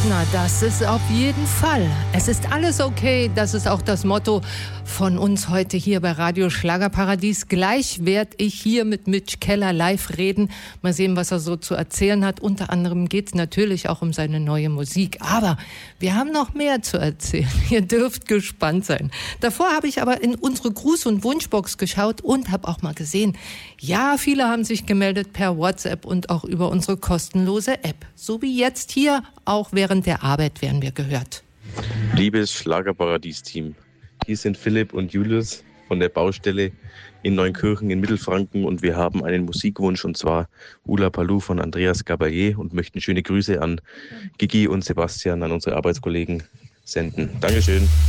Na, das ist auf jeden Fall. Es ist alles okay. Das ist auch das Motto von uns heute hier bei Radio Schlagerparadies. Gleich werde ich hier mit Mitch Keller live reden. Mal sehen, was er so zu erzählen hat. Unter anderem geht es natürlich auch um seine neue Musik. Aber wir haben noch mehr zu erzählen. Ihr dürft gespannt sein. Davor habe ich aber in unsere Gruß- und Wunschbox geschaut und habe auch mal gesehen, ja, viele haben sich gemeldet per WhatsApp und auch über unsere kostenlose App. So wie jetzt hier, auch während der Arbeit werden wir gehört. Liebes Schlagerparadies-Team, hier sind Philipp und Julius von der Baustelle in Neunkirchen in Mittelfranken und wir haben einen Musikwunsch und zwar Ula Palou von Andreas Gabalier und möchten schöne Grüße an Gigi und Sebastian, an unsere Arbeitskollegen senden. Dankeschön.